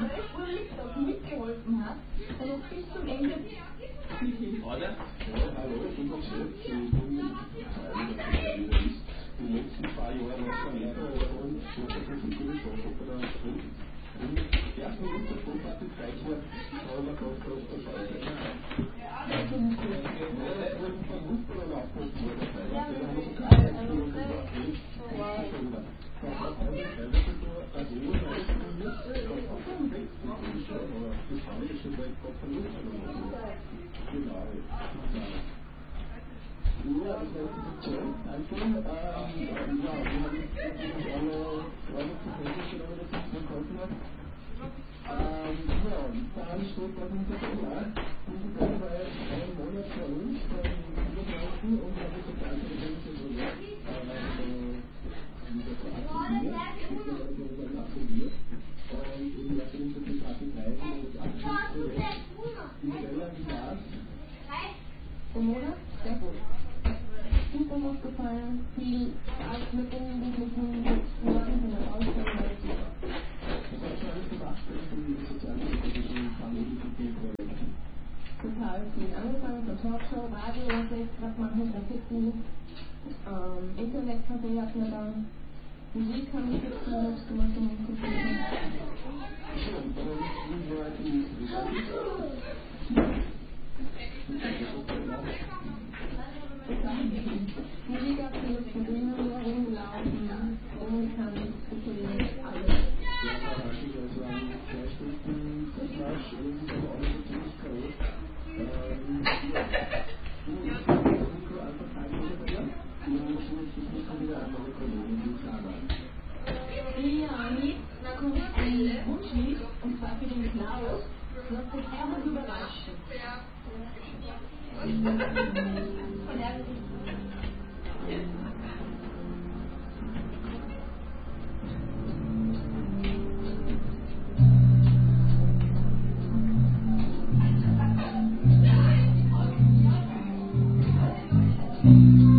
nicht doch mitgeholfen hat, und es bis zum Ende mithilft. Oder? Ja, hallo, ich bin der Chef. Die letzten 2 Jahre noch Verlierer und so viel Kulturstoff oder und erst mit der Sportartigkeit aber man kann das scheiße. Der Monat? Sehr gut. Super aufgefallen, viel Auswirkungen, die mit dem Norden von der Ausstellung total viel. Angefangen von Talkshow, Radio, was machen wir, Graffiti, Internetcafé hatten wir da, Musik haben wir jetzt gemacht im Computer. Musikabschluss, mit denen wir rumlaufen, rumgetanzt, gepulvert, alles. Ja, na kommt ein Wunschlied, und zwar für den Klaus, was dich einfach überrascht. Ja.